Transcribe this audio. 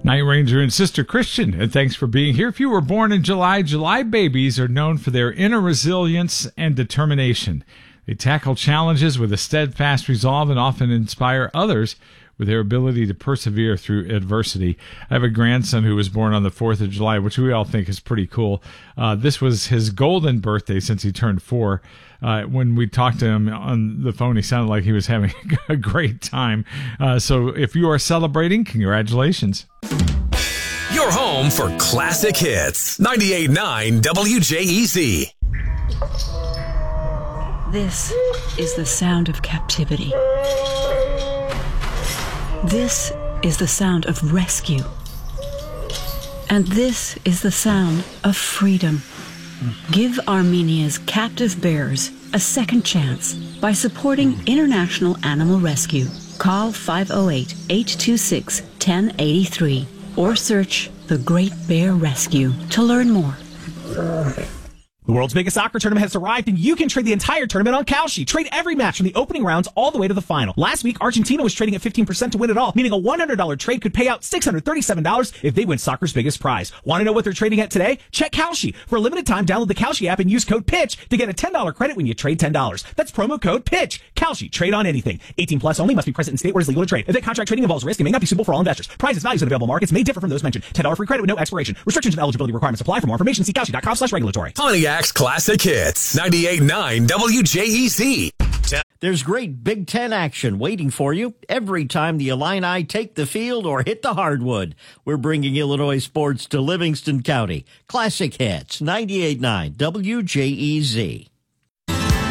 Night Ranger and Sister Christian, and thanks for being here. If you were born in July, July babies are known for their inner resilience and determination. They tackle challenges with a steadfast resolve and often inspire others with their ability to persevere through adversity. I have a grandson who was born on the 4th of July, which we all think is pretty cool. This was his golden birthday since he turned 4. When we talked to him on the phone, he sounded like he was having a great time. So if you are celebrating, congratulations. Your home for classic hits. 98.9 WJEZ. This is the sound of captivity. This is the sound of rescue. And this is the sound of freedom. Give Armenia's captive bears a second chance by supporting International Animal Rescue. Call 508-826-1083 or search The Great Bear Rescue to learn more. The world's biggest soccer tournament has arrived, and you can trade the entire tournament on Kalshi. Trade every match from the opening rounds all the way to the final. Last week, Argentina was trading at 15% to win it all, meaning a $100 trade could pay out $637 if they win soccer's biggest prize. Want to know what they're trading at today? Check Kalshi. For a limited time, download the Kalshi app and use code PITCH to get a $10 credit when you trade $10. That's promo code PITCH. Kalshi. Trade on anything. 18 plus only. Must be present in state where it's legal to trade. If that contract trading involves risk, it may not be suitable for all investors. Prizes, values, and available markets may differ from those mentioned. $10 free credit with no expiration. Restrictions and eligibility requirements apply. For more information, see Kalshi.com/regulatory. Pontiac's Classic Hits. 98.9 WJEZ. There's great Big Ten action waiting for you every time the Illini take the field or hit the hardwood. We're bringing Illinois sports to Livingston County. Classic Hits, 98.9 WJEZ.